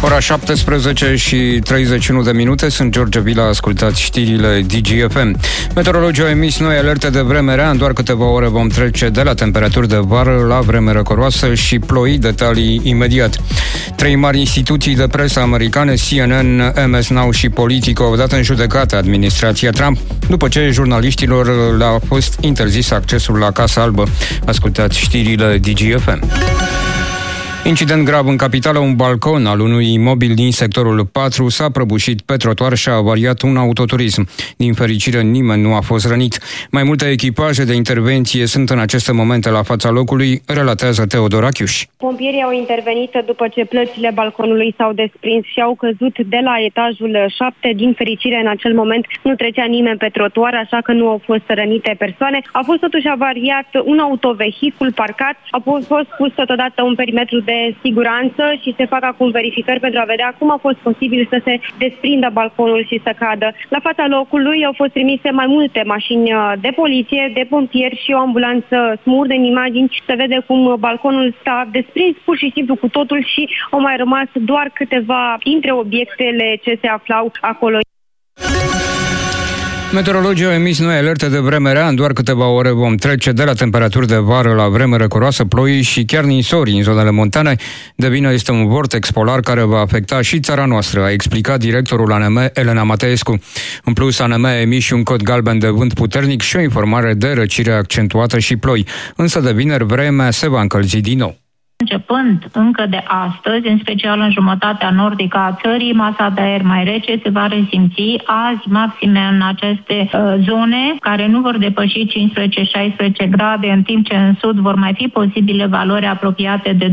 Ora 17 și 31 de minute, sunt George Vila, ascultați știrile DGFM. Meteorologii au emis noi alerte de vreme rea, în doar câteva ore vom trece de la temperaturi de vară la vreme răcoroasă și ploi, detalii imediat. 3 mari instituții de presă americane, CNN, MS Now și Politico, au dat în judecată administrația Trump după ce jurnaliștilor le-a fost interzis accesul la Casa Albă. Ascultați știrile DGFM. Incident grav în capitală, un balcon al unui imobil din sectorul 4 s-a prăbușit pe trotuar și a avariat un autoturism. Din fericire, nimeni nu a fost rănit. Mai multe echipaje de intervenție sunt în aceste momente la fața locului, relatează Teodora Chiuș. Pompierii au intervenit după ce plățile balconului s-au desprins și au căzut de la etajul 7. Din fericire, în acel moment nu trecea nimeni pe trotuar, așa că nu au fost rănite persoane. A fost totuși avariat un autovehicul parcat, a fost pus totodată un perimetru de siguranță și se fac acum verificări pentru a vedea cum a fost posibil să se desprindă balconul și să cadă. La fața locului au fost trimise mai multe mașini de poliție, de pompieri și o ambulanță. Smurd în imagini se vede cum balconul s-a desprins pur și simplu cu totul și au mai rămas doar câteva dintre obiectele ce se aflau acolo. Meteorologii au emis noi alerte de vreme rea, în doar câteva ore vom trece de la temperaturi de vară la vreme răcoroasă, ploi și chiar ninsori în zonele montane. De vină este un vortex polar care va afecta și țara noastră, a explicat directorul ANM, Elena Mateescu. În plus, ANM a emis și un cod galben de vânt puternic și o informare de răcire accentuată și ploi. Însă de vineri vremea se va încălzi din nou. Începând încă de astăzi, în special în jumătatea nordică a țării, masa de aer mai rece se va resimți. Azi, maxime în aceste zone, care nu vor depăși 15-16 grade, în timp ce în sud vor mai fi posibile valori apropiate de 29-30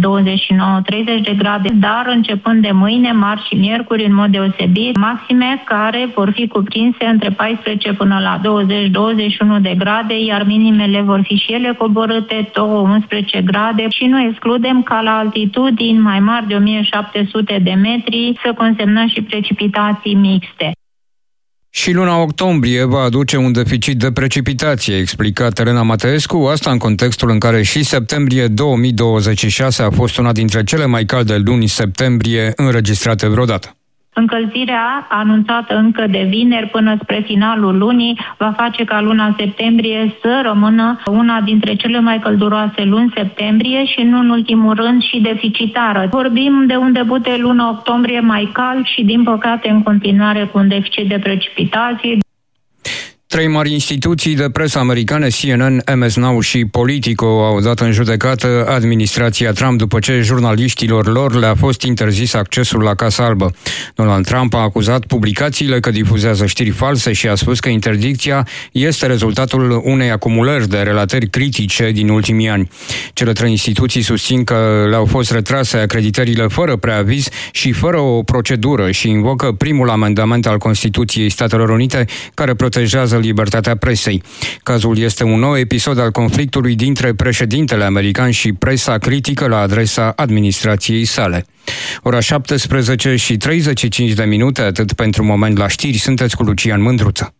de grade, dar începând de mâine, marți și miercuri, în mod deosebit, maxime care vor fi cuprinse între 14 până la 20-21 de grade, iar minimele vor fi și ele coborâte 2-11 grade și nu excludem ca la altitudini mai mari de 1700 de metri să consemnăm și precipitații mixte. Și luna octombrie va aduce un deficit de precipitație, explicat Elena Mateescu, asta în contextul în care și septembrie 2026 a fost una dintre cele mai calde luni septembrie înregistrate vreodată. Încălzirea, anunțată încă de vineri până spre finalul lunii, va face ca luna septembrie să rămână una dintre cele mai călduroase luni septembrie și, nu în ultimul rând, și deficitară. Vorbim de un debut de luna octombrie mai cald și, din păcate, în continuare cu un deficit de precipitații. 3 mari instituții de presă americane, CNN, MS Now și Politico, au dat în judecată administrația Trump după ce jurnaliștilor lor le-a fost interzis accesul la Casa Albă. Donald Trump a acuzat publicațiile că difuzează știri false și a spus că interdicția este rezultatul unei acumulări de relatări critice din ultimii ani. Cele 3 instituții susțin că le-au fost retrase acreditările fără preaviz și fără o procedură și invocă primul amendament al Constituției Statelor Unite care protejează libertatea presei. Cazul este un nou episod al conflictului dintre președintele american și presa critică la adresa administrației sale. Ora 17 și 35 de minute, atât pentru moment la știri, sunteți cu Lucian Mândruță.